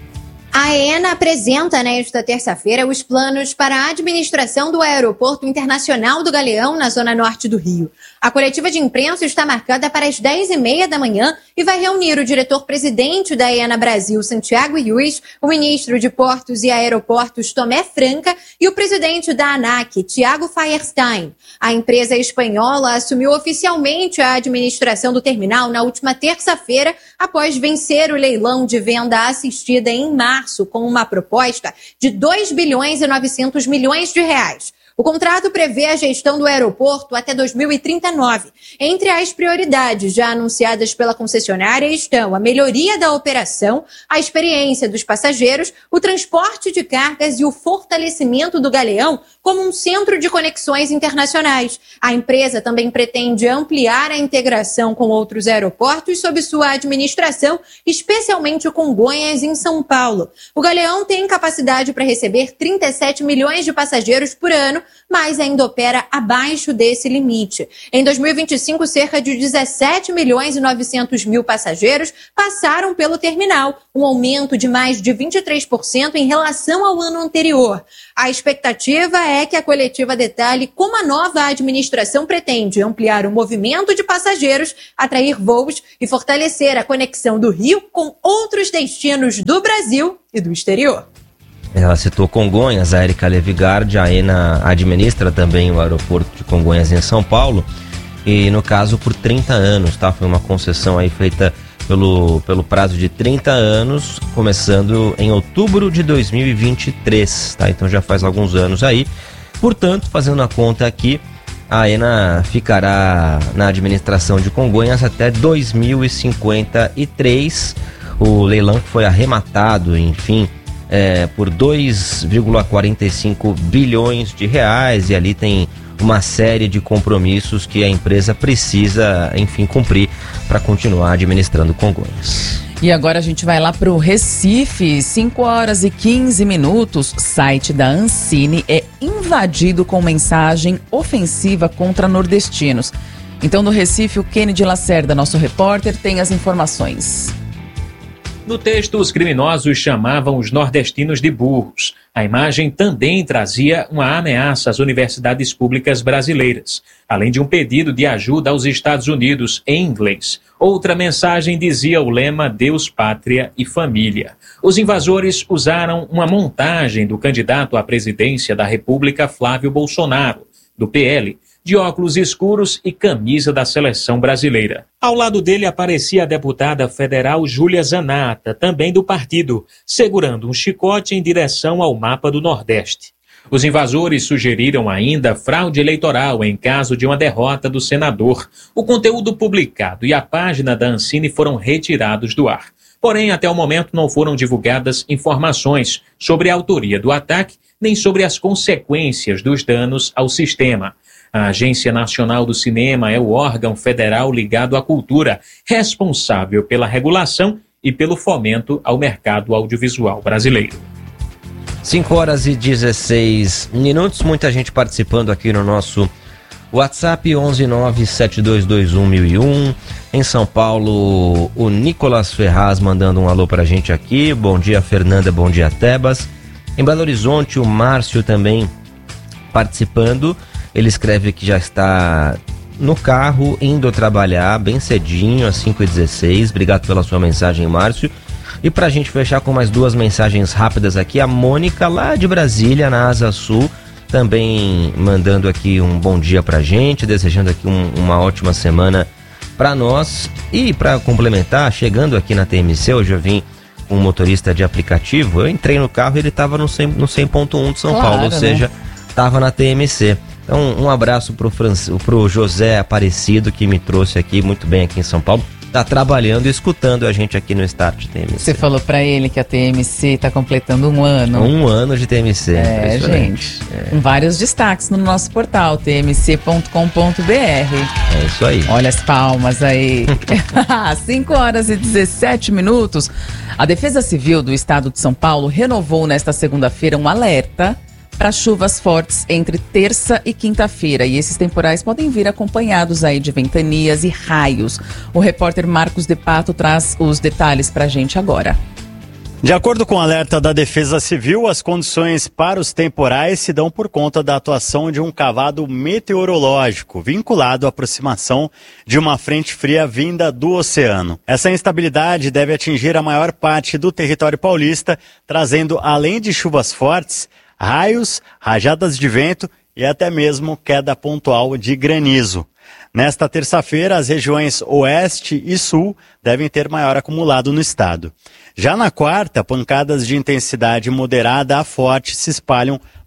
A AENA apresenta nesta terça-feira os planos para a administração do Aeroporto Internacional do Galeão, na zona norte do Rio. A coletiva de imprensa está marcada para as dez e meia da manhã e vai reunir o diretor-presidente da AENA Brasil, Santiago Iuiz, o ministro de Portos e Aeroportos, Tomé Franca, e o presidente da ANAC, Tiago Feierstein. A empresa espanhola assumiu oficialmente a administração do terminal na última terça-feira, após vencer o leilão de venda assistida em março, com uma proposta de dois bilhões e novecentos milhões de reais. O contrato prevê a gestão do aeroporto até dois mil e trinta e nove. Entre as prioridades já anunciadas pela concessionária estão a melhoria da operação, a experiência dos passageiros, o transporte de cargas e o fortalecimento do Galeão como um centro de conexões internacionais. A empresa também pretende ampliar a integração com outros aeroportos sob sua administração, especialmente o Congonhas, em São Paulo. O Galeão tem capacidade para receber trinta e sete milhões de passageiros por ano, mas ainda opera abaixo desse limite. Em dois mil e vinte e cinco, cerca de dezessete milhões e novecentos mil passageiros passaram pelo terminal, um aumento de mais de vinte e três por cento em relação ao ano anterior. A expectativa é que a coletiva detalhe como a nova administração pretende ampliar o movimento de passageiros, atrair voos e fortalecer a conexão do Rio com outros destinos do Brasil e do exterior. Ela citou Congonhas, a Érica Levigardi, a AENA administra também o aeroporto de Congonhas em São Paulo, e no caso por trinta anos, tá? Foi uma concessão aí feita pelo, pelo prazo de trinta anos, começando em outubro de dois mil e vinte e três, tá? Então já faz alguns anos aí. Portanto, fazendo a conta aqui, a AENA ficará na administração de Congonhas até dois mil e cinquenta e três. O leilão foi arrematado, enfim, é, por dois vírgula quarenta e cinco bilhões de reais, e ali tem uma série de compromissos que a empresa precisa, enfim, cumprir para continuar administrando Congonhas. E agora a gente vai lá para o Recife, cinco horas e quinze minutos. Site da Ancine é invadido com mensagem ofensiva contra nordestinos. Então, no Recife, o Kennedy Lacerda, nosso repórter, tem as informações. No texto, os criminosos chamavam os nordestinos de burros. A imagem também trazia uma ameaça às universidades públicas brasileiras, além de um pedido de ajuda aos Estados Unidos em inglês. Outra mensagem dizia o lema Deus, Pátria e Família. Os invasores usaram uma montagem do candidato à presidência da República, Flávio Bolsonaro, do P L, de óculos escuros e camisa da seleção brasileira. Ao lado dele aparecia a deputada federal Júlia Zanata, também do partido, segurando um chicote em direção ao mapa do Nordeste. Os invasores sugeriram ainda fraude eleitoral em caso de uma derrota do senador. O conteúdo publicado e a página da Ancine foram retirados do ar. Porém, até o momento não foram divulgadas informações sobre a autoria do ataque, nem sobre as consequências dos danos ao sistema. A Agência Nacional do Cinema é o órgão federal ligado à cultura, responsável pela regulação e pelo fomento ao mercado audiovisual brasileiro. cinco horas e dezesseis minutos, muita gente participando aqui no nosso WhatsApp, onze nove sete dois dois um mil e um. Em São Paulo, o Nicolas Ferraz mandando um alô pra gente aqui. Bom dia, Fernanda, bom dia, Tebas. Em Belo Horizonte, o Márcio também participando. Ele escreve que já está no carro, indo trabalhar bem cedinho, às cinco e dezesseis. Obrigado pela sua mensagem, Márcio. E pra gente fechar com mais duas mensagens rápidas aqui, a Mônica, lá de Brasília, na Asa Sul, também mandando aqui um bom dia pra gente, desejando aqui um, uma ótima semana pra nós. E pra complementar, chegando aqui na T M C, hoje eu vim com um motorista de aplicativo, eu entrei no carro e ele tava no cem ponto um de São Claro, Paulo, ou né? seja, tava na T M C. Então, um abraço pro, Franci, pro José Aparecido, que me trouxe aqui muito bem aqui em São Paulo. Tá trabalhando e escutando a gente aqui no Start T M C. Você falou pra ele que a T M C tá completando um ano. Um ano de T M C. É, gente. É. Com vários destaques no nosso portal, t m c ponto com ponto b r. É isso aí. Olha as palmas aí. cinco horas e dezessete minutos. A Defesa Civil do Estado de São Paulo renovou nesta segunda-feira um alerta para chuvas fortes entre terça e quinta-feira. E esses temporais podem vir acompanhados aí de ventanias e raios. O repórter Marcos de Pato traz os detalhes para a gente agora. De acordo com o alerta da Defesa Civil, as condições para os temporais se dão por conta da atuação de um cavado meteorológico vinculado à aproximação de uma frente fria vinda do oceano. Essa instabilidade deve atingir a maior parte do território paulista, trazendo, além de chuvas fortes, raios, rajadas de vento e até mesmo queda pontual de granizo. Nesta terça-feira, as regiões oeste e sul devem ter maior acumulado no estado. Já na quarta, pancadas de intensidade moderada a forte se espalham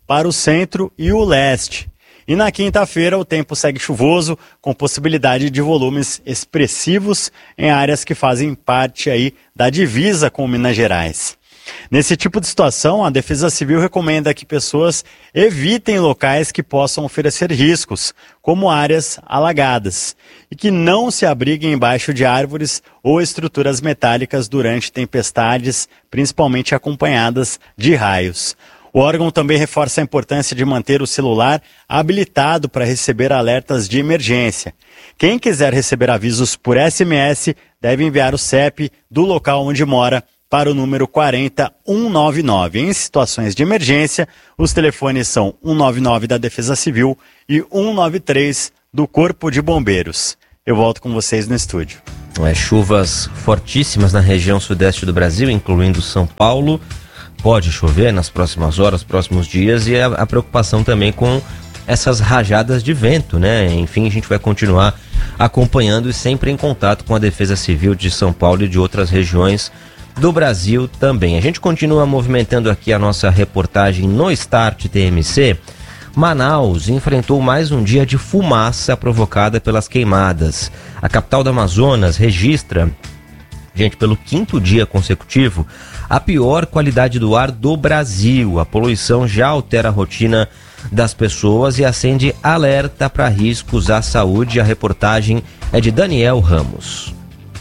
para o centro e o leste. E na quinta-feira o tempo segue chuvoso, com possibilidade de volumes expressivos em áreas que fazem parte aí da divisa com Minas Gerais. Nesse tipo de situação, a Defesa Civil recomenda que pessoas evitem locais que possam oferecer riscos, como áreas alagadas, e que não se abriguem embaixo de árvores ou estruturas metálicas durante tempestades, principalmente acompanhadas de raios. O órgão também reforça a importância de manter o celular habilitado para receber alertas de emergência. Quem quiser receber avisos por S M S deve enviar o C E P do local onde mora para o número quatro zero um nove nove. Em situações de emergência, os telefones são um nove nove da Defesa Civil e um nove três do Corpo de Bombeiros. Eu volto com vocês no estúdio. É, chuvas fortíssimas na região sudeste do Brasil, incluindo São Paulo. Pode chover nas próximas horas, próximos dias, e a, a preocupação também com essas rajadas de vento, né? Enfim, a gente vai continuar acompanhando e sempre em contato com a Defesa Civil de São Paulo e de outras regiões do Brasil também. A gente continua movimentando aqui a nossa reportagem no Start T M C. Manaus enfrentou mais um dia de fumaça provocada pelas queimadas. A capital do Amazonas registra, gente, pelo quinto dia consecutivo, a pior qualidade do ar do Brasil. A poluição já altera a rotina das pessoas e acende alerta para riscos à saúde. A reportagem é de Daniel Ramos.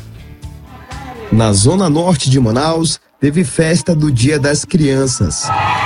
Na zona norte de Manaus, teve festa do Dia das Crianças.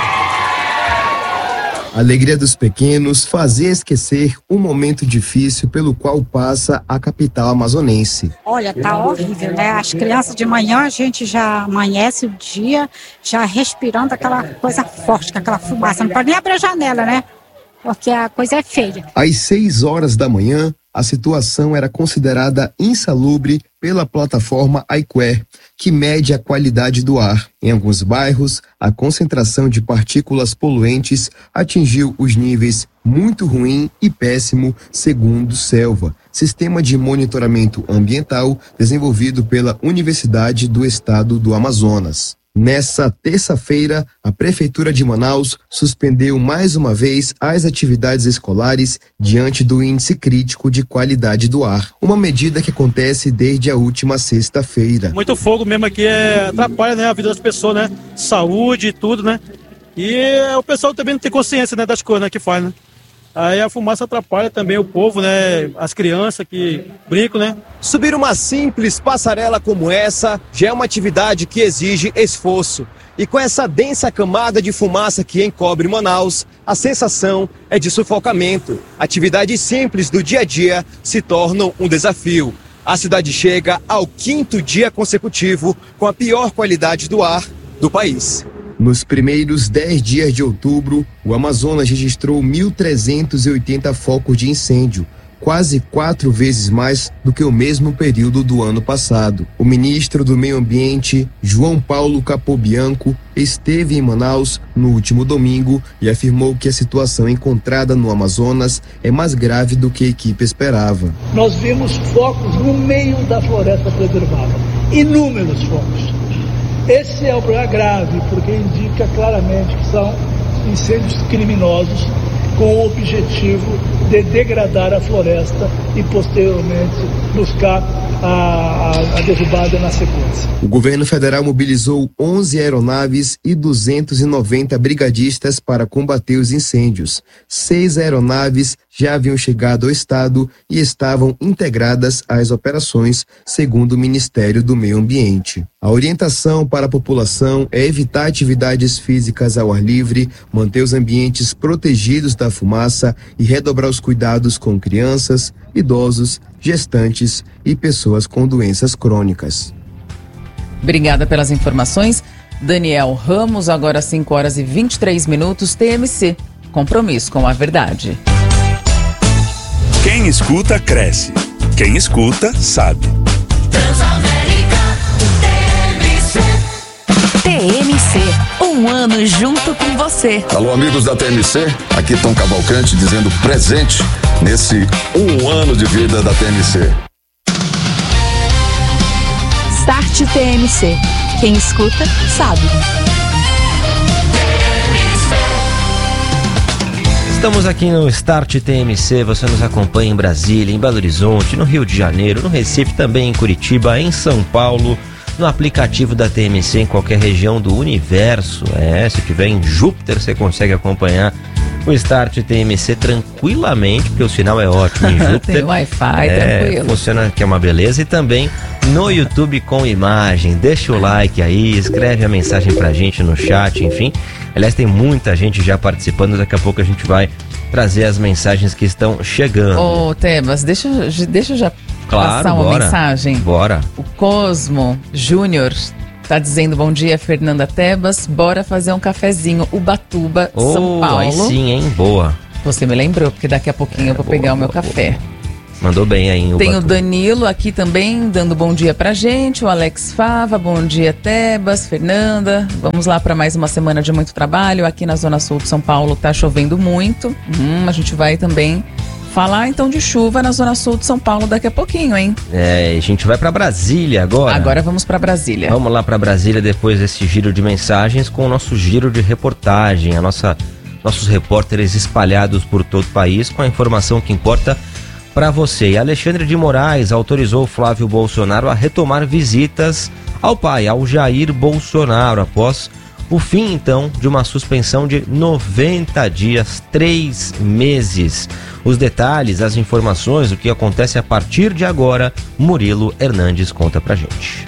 A alegria dos pequenos fazia esquecer um momento difícil pelo qual passa a capital amazonense. Olha, tá horrível, né? As crianças de manhã, a gente já amanhece o dia, já respirando aquela coisa forte, aquela fumaça. Não pode nem abrir a janela, né? Porque a coisa é feia. Às seis horas da manhã, a situação era considerada insalubre pela plataforma Aiquer, que mede a qualidade do ar. Em alguns bairros, a concentração de partículas poluentes atingiu os níveis muito ruim e péssimo, segundo Selva, sistema de monitoramento ambiental desenvolvido pela Universidade do Estado do Amazonas. Nessa terça-feira, a Prefeitura de Manaus suspendeu mais uma vez as atividades escolares diante do índice crítico de qualidade do ar, uma medida que acontece desde a última sexta-feira. Muito fogo mesmo aqui é, atrapalha, né, a vida das pessoas, né? Saúde e tudo, né? E o pessoal também não tem consciência, né, das coisas, né, que faz, né? Aí a fumaça atrapalha também o povo, né? As crianças que brincam, né? Subir uma simples passarela como essa já é uma atividade que exige esforço. E com essa densa camada de fumaça que encobre Manaus, a sensação é de sufocamento. Atividades simples do dia a dia se tornam um desafio. A cidade chega ao quinto dia consecutivo com a pior qualidade do ar do país. Nos primeiros dez dias de outubro, o Amazonas registrou mil trezentos e oitenta focos de incêndio, quase quatro vezes mais do que o mesmo período do ano passado. O ministro do Meio Ambiente, João Paulo Capobianco, esteve em Manaus no último domingo e afirmou que a situação encontrada no Amazonas é mais grave do que a equipe esperava. Nós vimos focos no meio da floresta preservada, inúmeros focos. Esse é o problema grave, porque indica claramente que são incêndios criminosos com o objetivo de degradar a floresta e posteriormente buscar a, a, a derrubada na sequência. O governo federal mobilizou onze aeronaves e duzentos e noventa brigadistas para combater os incêndios. Seis aeronaves já haviam chegado ao estado e estavam integradas às operações, segundo o Ministério do Meio Ambiente. A orientação para a população é evitar atividades físicas ao ar livre, manter os ambientes protegidos da fumaça e redobrar os cuidados com crianças, idosos, gestantes e pessoas com doenças crônicas. Obrigada pelas informações. Daniel Ramos, agora cinco horas e vinte e três minutos, T M C. Compromisso com a verdade. Quem escuta, cresce. Quem escuta, sabe. T M C, um ano junto com você. Alô, amigos da T M C, aqui Tom Cavalcante dizendo presente nesse um ano de vida da T M C. Start T M C, quem escuta, sabe. Estamos aqui no Start T M C, você nos acompanha em Brasília, em Belo Horizonte, no Rio de Janeiro, no Recife, também em Curitiba, em São Paulo, no aplicativo da T M C em qualquer região do universo. É, se tiver em Júpiter você consegue acompanhar o Start T M C tranquilamente, porque o sinal é ótimo em Júpiter. Tem Wi-Fi, é, tranquilo. Funciona, que é uma beleza. E também no YouTube com imagem. Deixa o like aí, escreve a mensagem pra gente no chat, enfim. Aliás, tem muita gente já participando, daqui a pouco a gente vai trazer as mensagens que estão chegando. Ô, Tebas, deixa, eu- deixa eu já Claro, passar uma bora. mensagem. Bora. O Cosmo Júnior tá dizendo bom dia, Fernanda Tebas. Bora fazer um cafezinho, Ubatuba, São Oh, Paulo. aí sim, hein? Boa. Você me lembrou, porque daqui a pouquinho eu vou pegar o meu café. Mandou bem aí em Tem o Ubatuba. Danilo aqui também, dando bom dia pra gente. O Alex Fava, bom dia, Tebas, Fernanda. Vamos lá para mais uma semana de muito trabalho. Aqui na Zona Sul de São Paulo tá chovendo muito. Hum, a gente vai também falar então de chuva na Zona Sul de São Paulo daqui a pouquinho, hein? É, a gente vai pra Brasília agora. Agora vamos pra Brasília. Vamos lá pra Brasília depois desse giro de mensagens com o nosso giro de reportagem, a nossa, nossos repórteres espalhados por todo o país com a informação que importa para você. E Alexandre de Moraes autorizou Flávio Bolsonaro a retomar visitas ao pai, ao Jair Bolsonaro, após o fim, então, de uma suspensão de noventa dias, três meses. Os detalhes, as informações, o que acontece a partir de agora, Murilo Hernandes conta pra gente.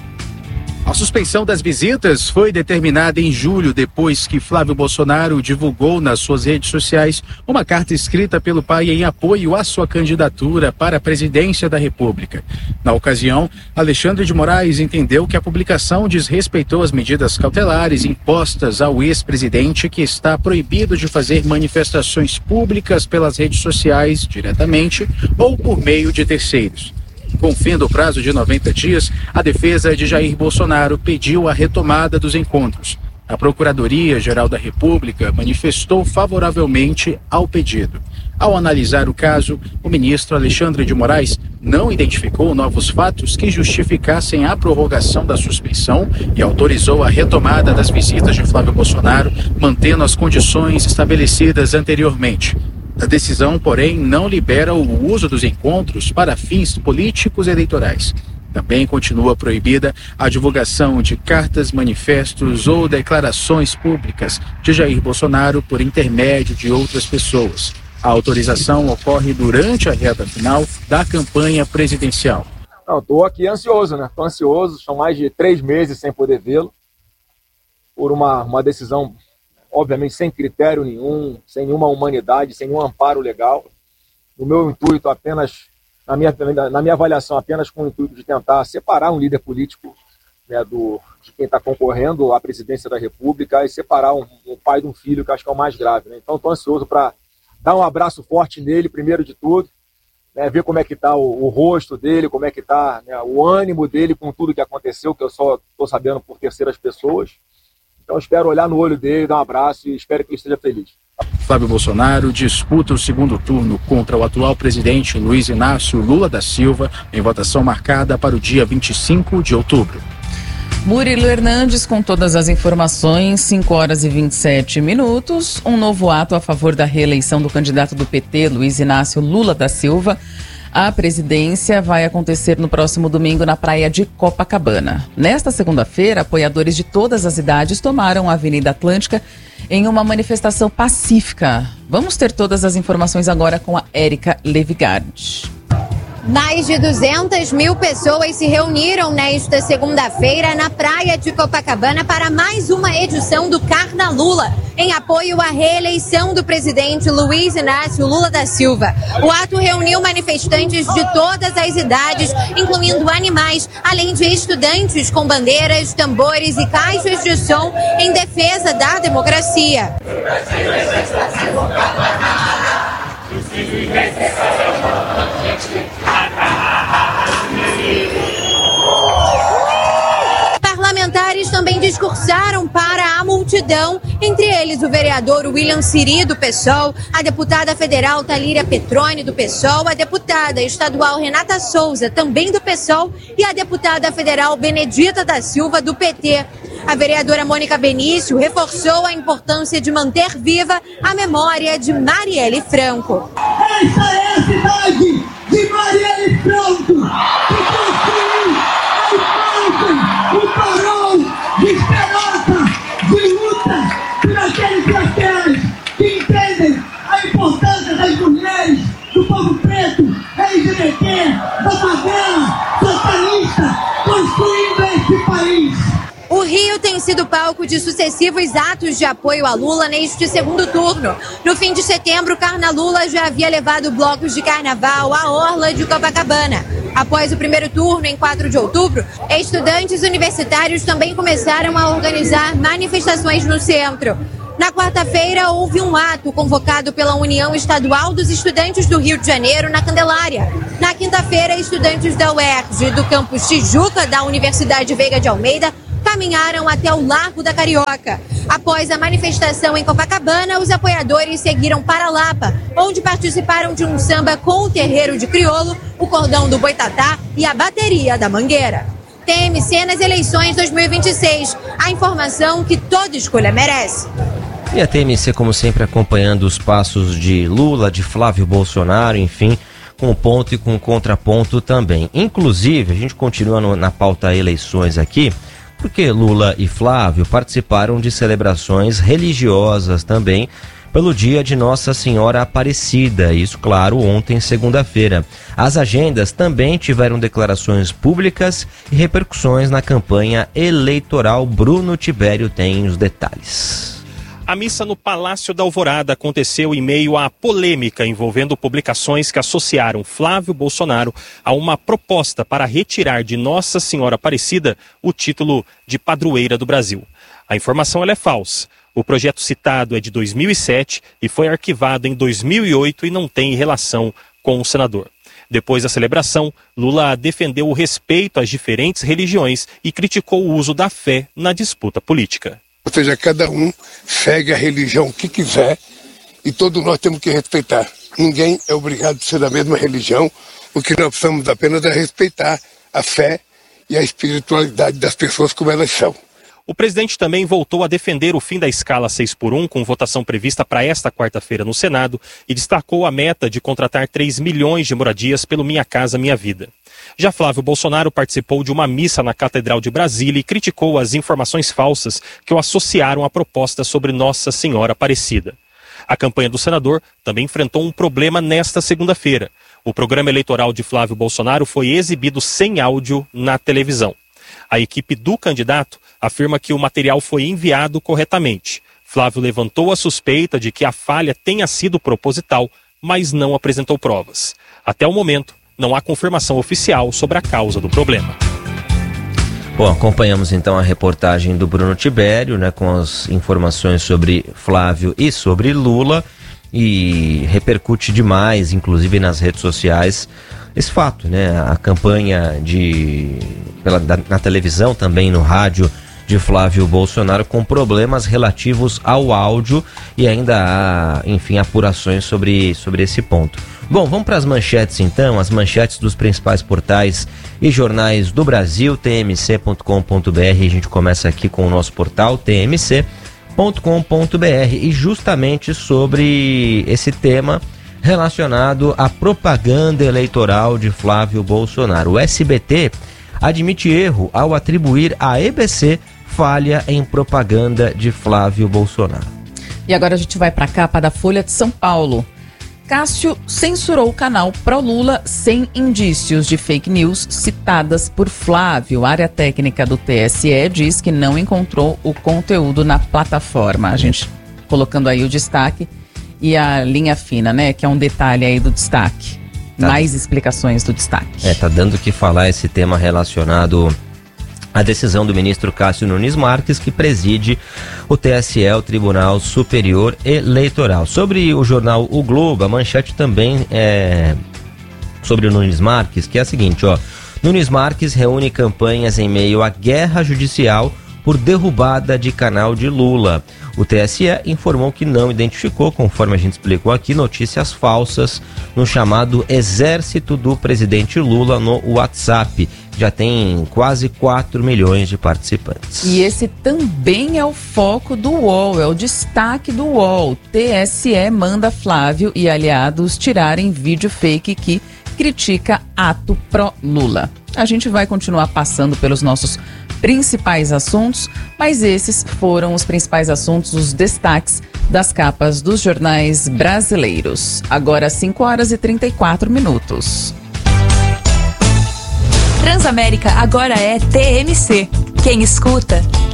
A suspensão das visitas foi determinada em julho, depois que Flávio Bolsonaro divulgou nas suas redes sociais uma carta escrita pelo pai em apoio à sua candidatura para a presidência da República. Na ocasião, Alexandre de Moraes entendeu que a publicação desrespeitou as medidas cautelares impostas ao ex-presidente, que está proibido de fazer manifestações públicas pelas redes sociais, diretamente ou por meio de terceiros. Com o fim do prazo de noventa dias, a defesa de Jair Bolsonaro pediu a retomada dos encontros. A Procuradoria-Geral da República manifestou favoravelmente ao pedido. Ao analisar o caso, o ministro Alexandre de Moraes não identificou novos fatos que justificassem a prorrogação da suspensão e autorizou a retomada das visitas de Flávio Bolsonaro, mantendo as condições estabelecidas anteriormente. A decisão, porém, não libera o uso dos encontros para fins políticos e eleitorais. Também continua proibida a divulgação de cartas, manifestos ou declarações públicas de Jair Bolsonaro por intermédio de outras pessoas. A autorização ocorre durante a reta final da campanha presidencial. Não, estou aqui ansioso, né? Estou ansioso, são mais de três meses sem poder vê-lo, por uma, uma decisão, obviamente, sem critério nenhum, sem nenhuma humanidade, sem nenhum amparo legal. O meu intuito apenas, na minha, na minha avaliação, apenas com o intuito de tentar separar um líder político, né, do, de quem está concorrendo à presidência da República e separar um, um pai de um filho, que acho que é o mais grave, né? Então, estou ansioso para dar um abraço forte nele, primeiro de tudo, né, ver como é que está o, o rosto dele, como é que está, né, o ânimo dele com tudo que aconteceu, que eu só estou sabendo por terceiras pessoas. Então, espero olhar no olho dele, dar um abraço e espero que ele esteja feliz. Flávio Bolsonaro disputa o segundo turno contra o atual presidente Luiz Inácio Lula da Silva, em votação marcada para o dia vinte e cinco de outubro. Murilo Hernandes com todas as informações, cinco horas e vinte e sete minutos. Um novo ato a favor da reeleição do candidato do P T, Luiz Inácio Lula da Silva, à presidência vai acontecer no próximo domingo na praia de Copacabana. Nesta segunda-feira, apoiadores de todas as idades tomaram a Avenida Atlântica em uma manifestação pacífica. Vamos ter todas as informações agora com a Érica Levigard. Mais de duzentas mil pessoas se reuniram nesta segunda-feira na praia de Copacabana para mais uma edição do Carna Lula, em apoio à reeleição do presidente Luiz Inácio Lula da Silva. O ato reuniu manifestantes de todas as idades, incluindo animais, além de estudantes com bandeiras, tambores e caixas de som em defesa da democracia. Parlamentares também discursaram para a multidão, entre eles o vereador William Siri, do PSOL, a deputada federal Talíria Petroni, do PSOL, a deputada estadual Renata Souza, também do PSOL, e a deputada federal Benedita da Silva, do P T. A vereadora Mônica Benício reforçou a importância de manter viva a memória de Marielle Franco. Essa é a cidade de Marielle Franco, que construiu a Franco, o farol de esperança, de luta por aqueles e aquelas que entendem a importância das mulheres, do povo preto, L G B T, da favela, socialista, construindo esse país. O Rio tem sido palco de sucessivos atos de apoio a Lula neste segundo turno. No fim de setembro, Carna Lula já havia levado blocos de carnaval à orla de Copacabana. Após o primeiro turno, em quatro de outubro, estudantes universitários também começaram a organizar manifestações no centro. Na quarta-feira, houve um ato convocado pela União Estadual dos Estudantes do Rio de Janeiro, na Candelária. Na quinta-feira, estudantes da U E R J e do campus Tijuca, da Universidade Veiga de Almeida, caminharam até o Largo da Carioca. Após a manifestação em Copacabana, os apoiadores seguiram para Lapa, onde participaram de um samba com o terreiro de Criolo, o cordão do Boitatá e a bateria da Mangueira. T M C nas eleições dois mil e vinte e seis. A informação que toda escolha merece. E a T M C, como sempre, acompanhando os passos de Lula, de Flávio Bolsonaro, enfim, com ponto e com contraponto também. Inclusive, a gente continua no, na pauta eleições aqui, porque Lula e Flávio participaram de celebrações religiosas também pelo dia de Nossa Senhora Aparecida, isso, claro, ontem, segunda-feira. As agendas também tiveram declarações públicas e repercussões na campanha eleitoral. Bruno Tibério tem os detalhes. A missa no Palácio da Alvorada aconteceu em meio à polêmica envolvendo publicações que associaram Flávio Bolsonaro a uma proposta para retirar de Nossa Senhora Aparecida o título de padroeira do Brasil. A informação ela é falsa. O projeto citado é de dois mil e sete e foi arquivado em dois mil e oito e não tem relação com o senador. Depois da celebração, Lula defendeu o respeito às diferentes religiões e criticou o uso da fé na disputa política. Ou seja, cada um segue a religião que quiser e todos nós temos que respeitar. Ninguém é obrigado a ser da mesma religião. O que nós precisamos apenas é respeitar a fé e a espiritualidade das pessoas como elas são. O presidente também voltou a defender o fim da escala seis por um, com votação prevista para esta quarta-feira no Senado, e destacou a meta de contratar três milhões de moradias pelo Minha Casa Minha Vida. Já Flávio Bolsonaro participou de uma missa na Catedral de Brasília e criticou as informações falsas que o associaram à proposta sobre Nossa Senhora Aparecida. A campanha do senador também enfrentou um problema nesta segunda-feira. O programa eleitoral de Flávio Bolsonaro foi exibido sem áudio na televisão. A equipe do candidato afirma que o material foi enviado corretamente. Flávio levantou a suspeita de que a falha tenha sido proposital, mas não apresentou provas. Até o momento, não há confirmação oficial sobre a causa do problema. Bom, acompanhamos então a reportagem do Bruno Tibério, né, com as informações sobre Flávio e sobre Lula, e repercute demais, inclusive nas redes sociais, esse fato, né? A campanha de, pela, da, na televisão, também no rádio, de Flávio Bolsonaro, com problemas relativos ao áudio, e ainda há, enfim, apurações sobre, sobre esse ponto. Bom, vamos para as manchetes então, as manchetes dos principais portais e jornais do Brasil, t m c ponto com ponto b r. A gente começa aqui com o nosso portal t m c ponto com ponto b r e justamente sobre esse tema relacionado à propaganda eleitoral de Flávio Bolsonaro. O S B T admite erro ao atribuir à E B C falha em propaganda de Flávio Bolsonaro. E agora a gente vai para a capa da Folha de São Paulo. Cássio censurou o canal pró-Lula sem indícios de fake news citadas por Flávio. A área técnica do T S E diz que não encontrou o conteúdo na plataforma. A gente colocando aí o destaque e a linha fina, né? Que é um detalhe aí do destaque. Tá. Mais explicações do destaque. É, tá dando o que falar esse tema relacionado à decisão do ministro Cássio Nunes Marques, que preside o T S E, o Tribunal Superior Eleitoral. Sobre o jornal O Globo, a manchete também é sobre o Nunes Marques, que é a seguinte, ó. Nunes Marques reúne campanhas em meio à guerra judicial por derrubada de canal de Lula. O T S E informou que não identificou, conforme a gente explicou aqui, notícias falsas no chamado Exército do Presidente Lula no WhatsApp, já tem quase quatro milhões de participantes. E esse também é o foco do U O L, é o destaque do U O L. T S E manda Flávio e aliados tirarem vídeo fake que critica ato pró-Lula. A gente vai continuar passando pelos nossos principais assuntos, mas esses foram os principais assuntos, os destaques das capas dos jornais brasileiros. Agora cinco horas e trinta e quatro minutos. Transamérica agora é T M C. Quem escuta,